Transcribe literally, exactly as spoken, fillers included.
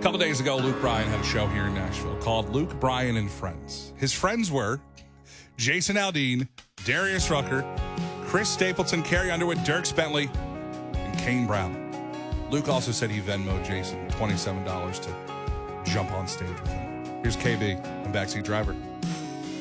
A couple days ago, Luke Bryan had a show here in Nashville called Luke Bryan and Friends. His friends were Jason Aldean, Darius Rucker, Chris Stapleton, Carrie Underwood, Dierks Bentley, and Kane Brown. Luke also said he Venmoed Jason twenty-seven dollars to jump on stage with him. Here's K B and Backseat Driver.